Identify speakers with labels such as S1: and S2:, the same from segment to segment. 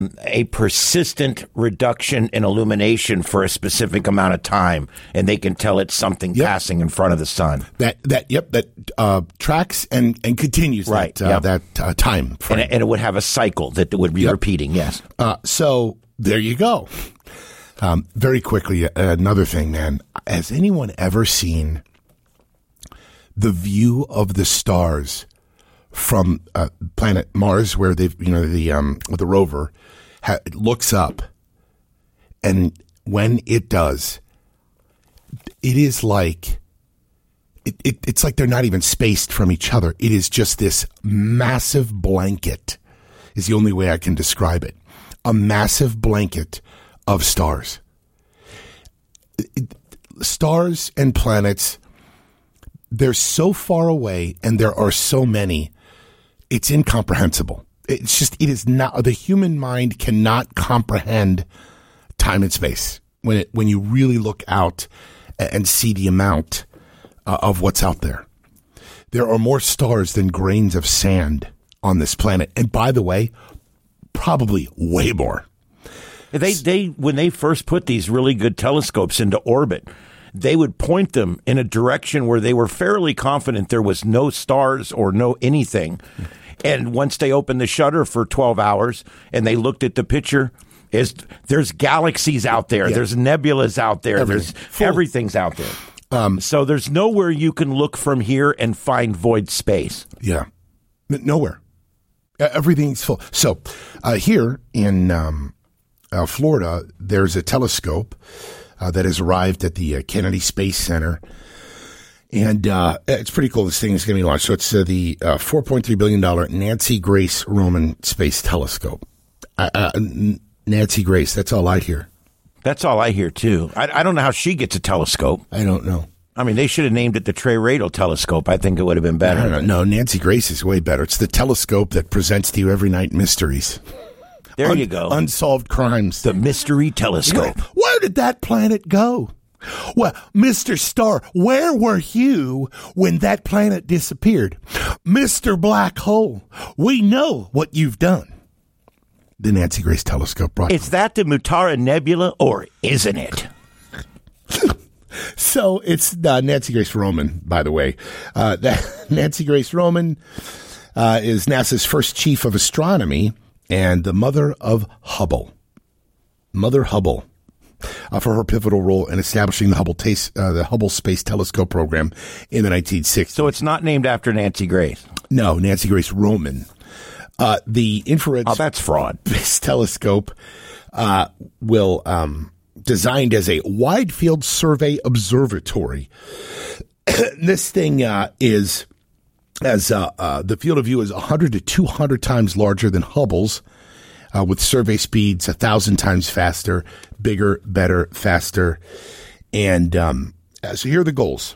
S1: a persistent reduction in illumination for a specific amount of time, and they can tell it's something passing in front of the sun.
S2: That tracks and continues that time frame.
S1: And it would have a cycle that would be repeating, yes.
S2: So there you go. Very quickly, another thing, man. Has anyone ever seen the view of the stars from planet Mars, where they've, the rover looks up, and when it does, it is like it's like they're not even spaced from each other. It is just this massive blanket, is the only way I can describe it. A massive blanket of stars. Stars and planets, they're so far away, and there are so many. It's incomprehensible. It is not, the human mind cannot comprehend time and space when you really look out and see the amount of what's out there. There are more stars than grains of sand on this planet. And by the way, probably way more.
S1: They when they first put these really good telescopes into orbit, they would point them in a direction where they were fairly confident there was no stars or no anything. And once they opened the shutter for 12 hours and they looked at the picture, there's galaxies out there. Yeah. There's nebulas out there. Everything's out there. So there's nowhere you can look from here and find void space.
S2: Yeah. Nowhere. Everything's full. So here in Florida, there's a telescope that has arrived at the Kennedy Space Center. And it's pretty cool. This thing is going to be launched. So it's the $4.3 billion Nancy Grace Roman Space Telescope. Nancy Grace, that's all I hear.
S1: That's all I hear, too. I don't know how she gets a telescope.
S2: I don't know.
S1: I mean, they should have named it the Trey Radel Telescope. I think it would have been better.
S2: No, Nancy Grace is way better. It's the telescope that presents to you every night mysteries.
S1: There you go.
S2: Unsolved crimes.
S1: The Mystery Telescope.
S2: Where did that planet go? Well, Mr. Star, where were you when that planet disappeared? Mr. Black Hole, we know what you've done. The Nancy Grace Telescope brought.
S1: Is that the Mutara Nebula, or isn't it?
S2: So it's Nancy Grace Roman, by the way. Nancy Grace Roman is NASA's first chief of astronomy and the mother of Hubble. Mother Hubble. For her pivotal role in establishing the Hubble Space Telescope program in the 1960s.
S1: So it's not named after Nancy Grace?
S2: No, Nancy Grace Roman. The infrared
S1: that's fraud.
S2: Space Telescope will designed as a wide field survey observatory. This thing is, as the field of view is 100 to 200 times larger than Hubble's. With survey speeds 1,000 times faster, bigger, better, faster. And so here are the goals.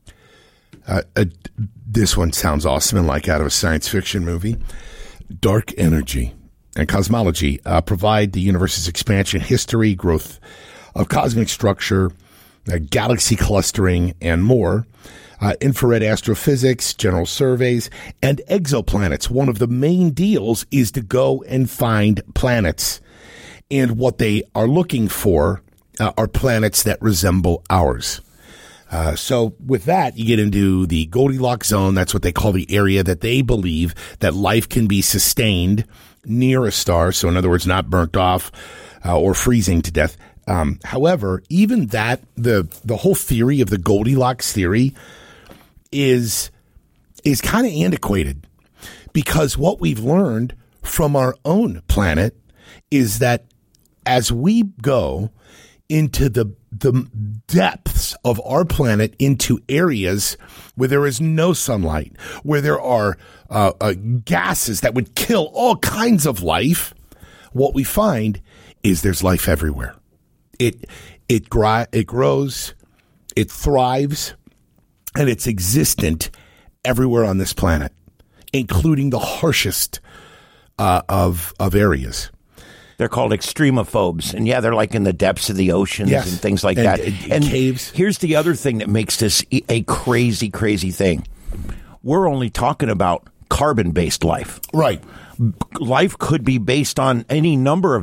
S2: This one sounds awesome and like out of a science fiction movie. Dark energy and cosmology provide the universe's expansion, history, growth of cosmic structure, galaxy clustering, and more. Infrared astrophysics, general surveys, and exoplanets. One of the main deals is to go and find planets. And what they are looking for are planets that resemble ours. So with that, you get into the Goldilocks zone. That's what they call the area that they believe that life can be sustained near a star. So in other words, not burnt off or freezing to death. However, even that, the whole theory of the Goldilocks theory is kind of antiquated, because what we've learned from our own planet is that as we go into the depths of our planet, into areas where there is no sunlight, where there are gases that would kill all kinds of life, what we find is there's life everywhere. It grows, it thrives, and it's existent everywhere on this planet, including the harshest of areas.
S1: They're called extremophobes. And yeah, they're like in the depths of the oceans and things like that.
S2: And caves.
S1: Here's the other thing that makes this a crazy, crazy thing. We're only talking about carbon-based life.
S2: Right.
S1: life could be based on any number of